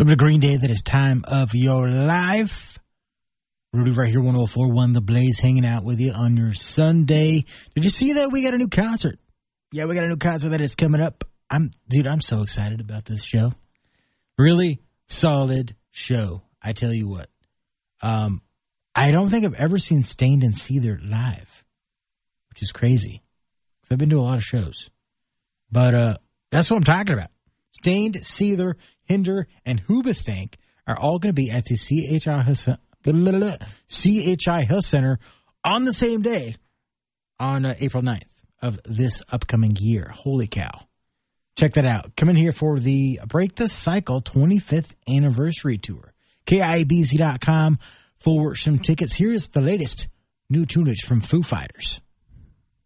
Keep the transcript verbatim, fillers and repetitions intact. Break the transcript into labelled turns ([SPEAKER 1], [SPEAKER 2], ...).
[SPEAKER 1] Welcome to Green Day. That is Time of Your Life. Rudy right here, one oh four point one The Blaze, hanging out with you on your Sunday. Did you see that we got a new concert? Yeah, we got a new concert that is coming up. I'm, dude, I'm so excited about this show. Really solid show. I tell you what. Um, I don't think I've ever seen Stained and Seether live, which is crazy. Because I've been to a lot of shows. But uh, that's what I'm talking about. Stained, Seether, Hinder, and Hoobastank are all going to be at the C H I Health Center on the same day on uh, April ninth of this upcoming year. Holy cow. Check that out. Come in here for the Break the Cycle twenty-fifth Anniversary Tour. K I A B Z dot com for some tickets. Here's the latest new tunage from Foo Fighters.